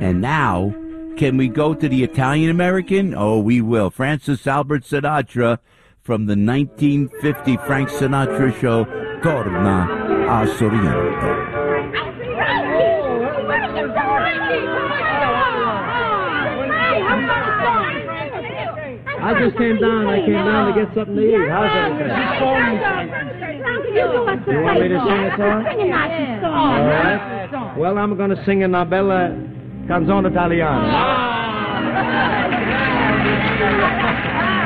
And now, can we go to the Italian-American? Oh, we will. Francis Albert Sinatra from the 1950 Frank Sinatra show, Torna a Sorrento. I just came down. I came down to get something to eat. How's everything? You want me to sing a song? All right. Well, I'm going to sing una bella canzone italiana.